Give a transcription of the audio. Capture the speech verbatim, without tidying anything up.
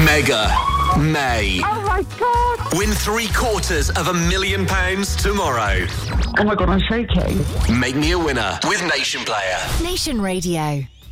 Mega May. Oh my God. Win three quarters of a million pounds tomorrow. Oh my God, I'm shaking. Make me a winner with Nation Player. Nation Radio.